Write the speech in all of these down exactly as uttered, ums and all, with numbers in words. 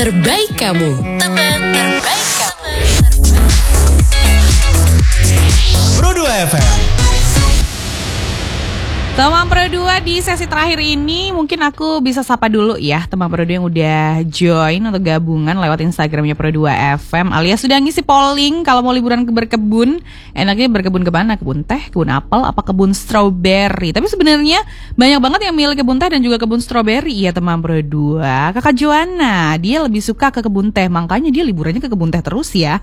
terbaik kamu. Teman terbaik kamu. Pro dua F M. Teman Pro dua di sesi terakhir ini mungkin aku bisa sapa dulu ya teman Pro dua yang udah join atau gabungan lewat Instagramnya Pro dua F M alias sudah ngisi polling kalau mau liburan ke berkebun, enaknya berkebun ke mana? Kebun teh, kebun apel, apa kebun strawberry? Tapi sebenarnya banyak banget yang milih kebun teh dan juga kebun strawberry ya teman Pro dua. Kakak Joanna, dia lebih suka ke kebun teh, makanya dia liburannya ke kebun teh terus ya.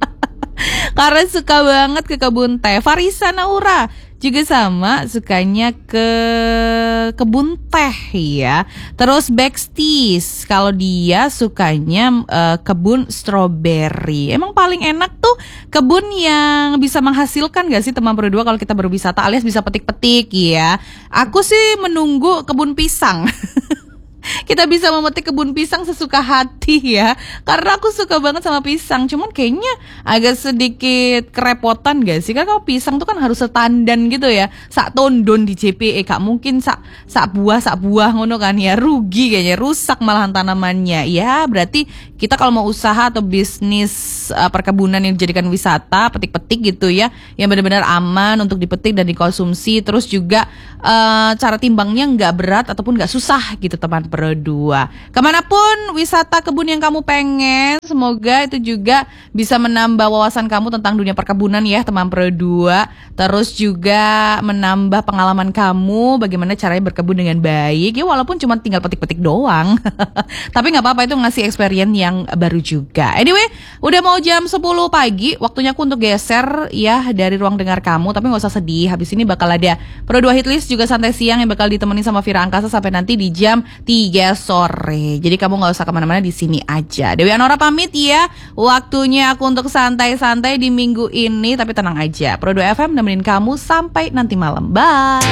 Karena suka banget ke kebun teh. Farisa Naura juga sama, sukanya ke kebun teh ya. Terus Backstis, kalau dia sukanya uh, kebun strawberry. Emang paling enak tuh kebun yang bisa menghasilkan gak sih teman berdua kalau kita berwisata alias bisa petik-petik ya. Aku sih menunggu kebun pisang. Kita bisa memetik kebun pisang sesuka hati ya. Karena aku suka banget sama pisang. Cuman kayaknya agak sedikit kerepotan gak sih? Karena kalau pisang tuh kan harus setandan gitu ya. Sak tondon di J P E. Kak mungkin sak, sak buah, sak buah ngono kan ya. Rugi kayaknya, rusak malahan tanamannya. Ya berarti kita kalau mau usaha atau bisnis uh, perkebunan yang dijadikan wisata, petik-petik gitu ya, yang benar-benar aman untuk dipetik dan dikonsumsi. Terus juga uh, cara timbangnya gak berat ataupun gak susah gitu teman berdua. Kemanapun wisata kebun yang kamu pengen, semoga itu juga bisa menambah wawasan kamu tentang dunia perkebunan ya teman berdua. Terus juga menambah pengalaman kamu bagaimana caranya berkebun dengan baik ya, walaupun cuma tinggal petik-petik doang. Tapi gak apa-apa, itu ngasih experience yang baru juga. Anyway, udah mau jam sepuluh pagi, waktunya aku untuk geser ya dari ruang dengar kamu. Tapi gak usah sedih, habis ini bakal ada Pro dua Hitlist juga santai siang yang bakal ditemenin sama Vira Angkasa sampai nanti di jam tiga sore. Jadi kamu gak usah kemana-mana, di sini aja. Dewi Anora pamit ya. Waktunya aku untuk santai-santai di minggu ini. Tapi tenang aja, Pro dua F M nemenin kamu sampai nanti malam. Bye.